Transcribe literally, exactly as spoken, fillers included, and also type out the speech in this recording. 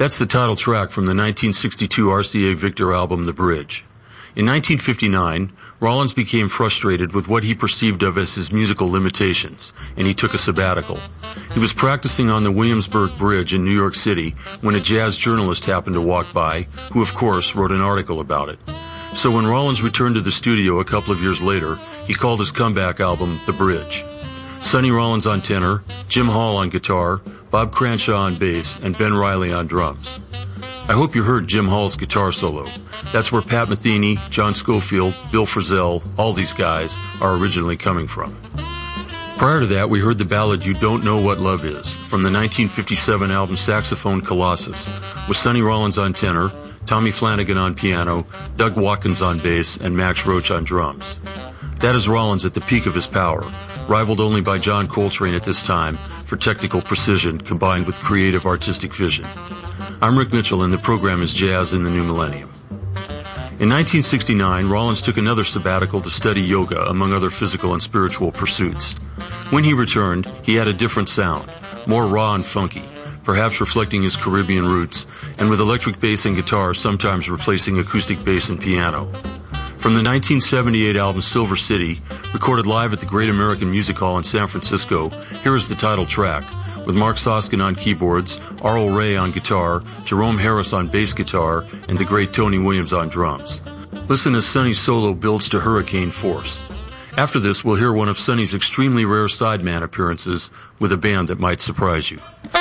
That's the title track from the nineteen sixty-two R C A Victor album, The Bridge. In nineteen fifty-nine, Rollins became frustrated with what he perceived of as his musical limitations, and he took a sabbatical. He was practicing on the Williamsburg Bridge in New York City when a jazz journalist happened to walk by, who of course wrote an article about it. So when Rollins returned to the studio a couple of years later, he called his comeback album The Bridge. Sonny Rollins on tenor, Jim Hall on guitar, Bob Cranshaw on bass, and Ben Riley on drums. I hope you heard Jim Hall's guitar solo. That's where Pat Metheny, John Scofield, Bill Frisell, all these guys are originally coming from. Prior to that, we heard the ballad You Don't Know What Love Is from the nineteen fifty-seven album Saxophone Colossus, with Sonny Rollins on tenor, Tommy Flanagan on piano, Doug Watkins on bass, and Max Roach on drums. That is Rollins at the peak of his power, rivaled only by John Coltrane at this time for technical precision combined with creative artistic vision. I'm Rick Mitchell, and the program is Jazz in the New Millennium. In nineteen sixty-nine, Rollins took another sabbatical to study yoga, among other physical and spiritual pursuits. When he returned, he had a different sound, more raw and funky, perhaps reflecting his Caribbean roots, and with electric bass and guitar sometimes replacing acoustic bass and piano. From the nineteen seventy-eight album Silver City, recorded live at the Great American Music Hall in San Francisco, here is the title track, with Mark Soskin on keyboards, Arl Ray on guitar, Jerome Harris on bass guitar, and the great Tony Williams on drums. Listen as Sonny's solo builds to hurricane force. After this, we'll hear one of Sonny's extremely rare sideman appearances with a band that might surprise you.